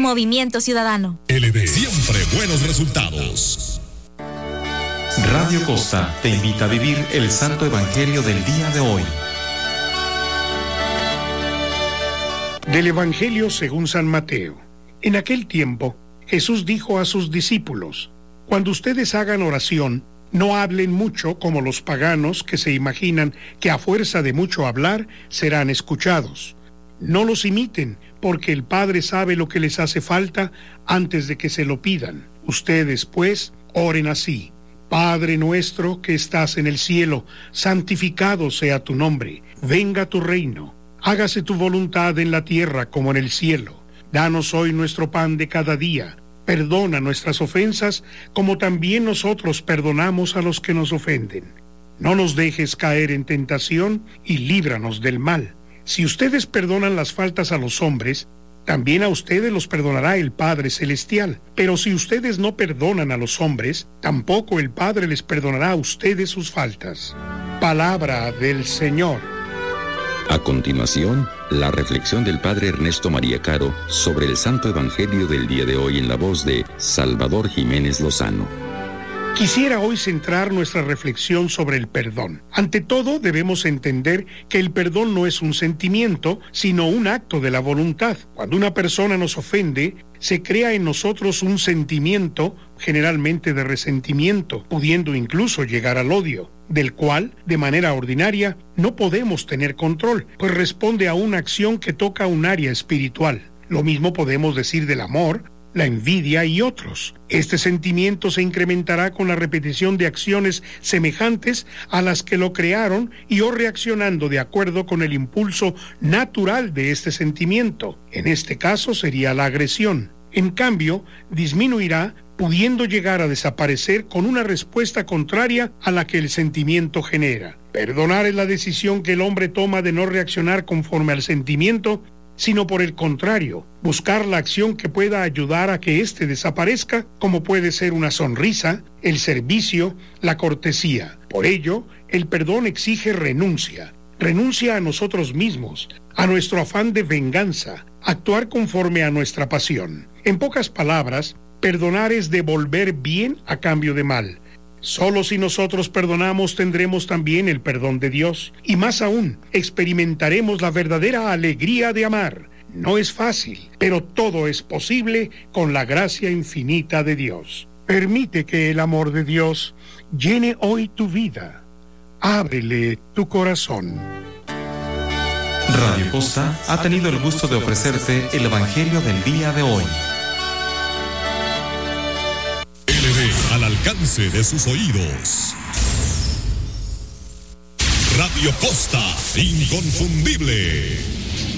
Movimiento Ciudadano. LB, siempre buenos resultados. Radio Costa te invita a vivir el Santo Evangelio del día de hoy. Del Evangelio según San Mateo. En aquel tiempo, Jesús dijo a sus discípulos: cuando ustedes hagan oración, no hablen mucho como los paganos que se imaginan que a fuerza de mucho hablar serán escuchados. No los imiten, porque el Padre sabe lo que les hace falta antes de que se lo pidan. Ustedes, pues, oren así: Padre nuestro que estás en el cielo, santificado sea tu nombre. Venga tu reino. Hágase tu voluntad en la tierra como en el cielo. Danos hoy nuestro pan de cada día. Perdona nuestras ofensas, como también nosotros perdonamos a los que nos ofenden. No nos dejes caer en tentación y líbranos del mal. Si ustedes perdonan las faltas a los hombres, también a ustedes los perdonará el Padre Celestial. Pero si ustedes no perdonan a los hombres, tampoco el Padre les perdonará a ustedes sus faltas. Palabra del Señor. A continuación, la reflexión del Padre Ernesto María Caro sobre el Santo Evangelio del día de hoy en la voz de Salvador Jiménez Lozano. Quisiera hoy centrar nuestra reflexión sobre el perdón. Ante todo, debemos entender que el perdón no es un sentimiento, sino un acto de la voluntad. Cuando una persona nos ofende, se crea en nosotros un sentimiento, generalmente de resentimiento, pudiendo incluso llegar al odio, del cual, de manera ordinaria, no podemos tener control, pues responde a una acción que toca un área espiritual. Lo mismo podemos decir del amor, la envidia y otros. Este sentimiento se incrementará con la repetición de acciones semejantes a las que lo crearon y o reaccionando de acuerdo con el impulso natural de este sentimiento. En este caso sería la agresión. En cambio, disminuirá, pudiendo llegar a desaparecer con una respuesta contraria a la que el sentimiento genera. Perdonar es la decisión que el hombre toma de no reaccionar conforme al sentimiento, sino por el contrario, buscar la acción que pueda ayudar a que éste desaparezca, como puede ser una sonrisa, el servicio, la cortesía. Por ello, el perdón exige renuncia a nosotros mismos, a nuestro afán de venganza, actuar conforme a nuestra pasión. En pocas palabras, perdonar es devolver bien a cambio de mal. Solo si nosotros perdonamos tendremos también el perdón de Dios. Y más aún, experimentaremos la verdadera alegría de amar. No es fácil, pero todo es posible con la gracia infinita de Dios. Permite que el amor de Dios llene hoy tu vida. Ábrele tu corazón. Radio Costa ha tenido el gusto de ofrecerte el Evangelio del día de hoy. Al alcance de sus oídos. Radio Costa, inconfundible.